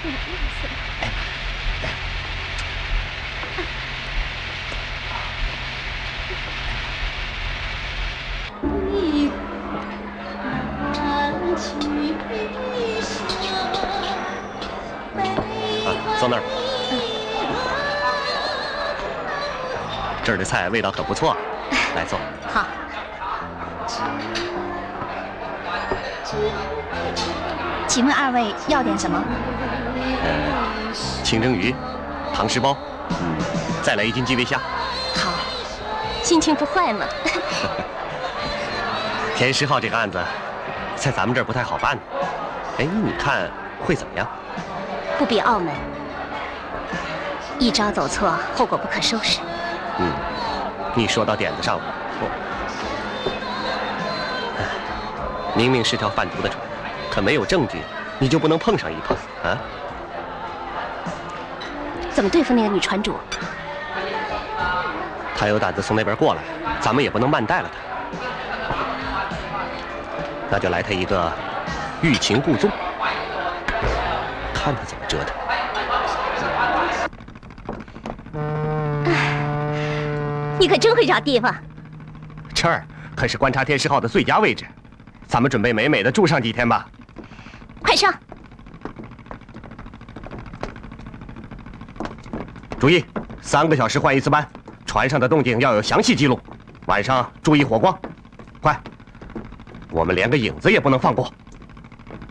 坐那儿。这儿的菜味道可不错，来坐。 好。请问二位要点什么？ 清蒸鱼、糖湿包，再来1斤基围虾。 好，心情不坏嘛。 田10号这个案子，在咱们这儿不太好办。哎，你看会怎么样？ 不比澳门，一招走错，后果不可收拾。 你说到点子上了。明明是条贩毒的船，可没有证据，你就不能碰上一碰啊？ 怎么对付那个女船主？ 她有胆子从那边过来，咱们也不能慢待了她。那就来她一个欲擒故纵，看她怎么折腾。 你可真会找地方。 这儿可是观察田10号的最佳位置，咱们准备美美的住上几天吧。 快上！ 注意，3个小时换1次班，船上的动静要有详细记录。晚上注意火光，快！我们连个影子也不能放过。